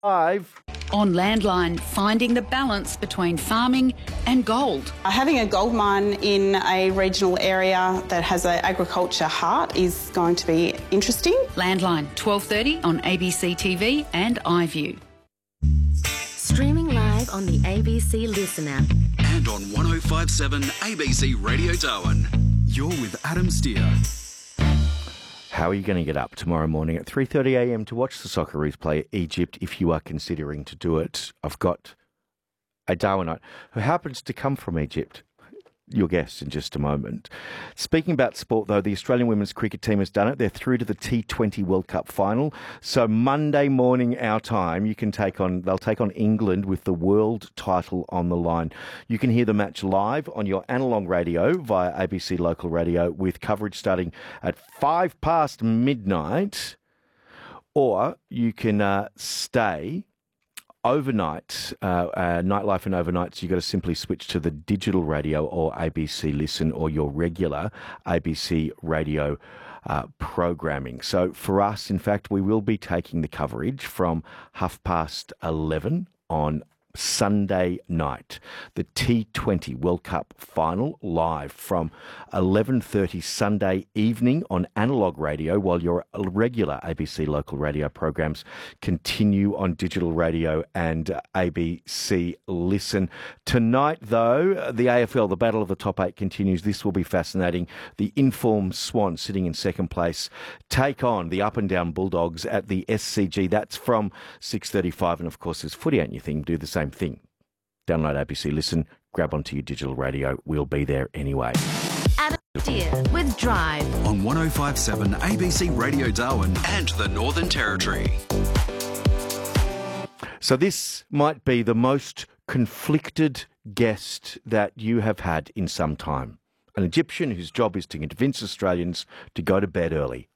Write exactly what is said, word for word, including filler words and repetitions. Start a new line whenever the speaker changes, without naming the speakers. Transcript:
Live.
On Landline, finding the balance between farming and gold.
Having a gold mine in a regional area that has an agriculture heart is going to be interesting.
Landline, twelve thirty on A B C T V and iView.
Streaming live on the A B C Listen app.
And on one oh five point seven A B C Radio Darwin. You're with Adam Steer.
How are you going to get up tomorrow morning at three thirty a m to watch the Socceroos play Egypt if you are considering to do it? I've got a Darwinite who happens to come from Egypt. Your guest in just a moment. Speaking about sport, though, the Australian women's cricket team has done it. They're through to the T twenty World Cup final. So Monday morning, our time, you can take on. They'll take on England with the world title on the line. You can hear the match live on your analog radio via A B C Local Radio with coverage starting at five past midnight, or you can uh, stay. Overnight, uh, uh, nightlife and overnights, you've got to simply switch to the digital radio or A B C Listen or your regular A B C radio uh, programming. So for us, in fact, we will be taking the coverage from half past eleven on Sunday night. The T twenty World Cup final live from eleven thirty Sunday evening on analog radio, while your regular A B C Local Radio programs continue on digital radio and A B C Listen. Tonight, though, the A F L, the battle of the top eight, continues. This will be fascinating. The informed Swans, sitting in second place, take on the up and down Bulldogs at the S C G. That's from six thirty-five, and of course, there's Footy Ain't Your Thing. Do the same thing. Download A B C Listen, grab onto your digital radio. We'll be there anyway.
Adam Steer with Drive.
On one oh five point seven A B C Radio Darwin and the Northern Territory.
So this might be the most conflicted guest that you have had in some time. An Egyptian whose job is to convince Australians to go to bed early.